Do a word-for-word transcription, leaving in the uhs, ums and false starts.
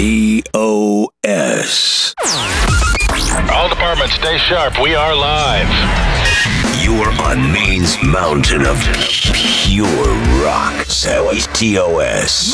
T O S. All departments, stay sharp. We are live. You're on Maine's mountain of pure rock. That was T O S.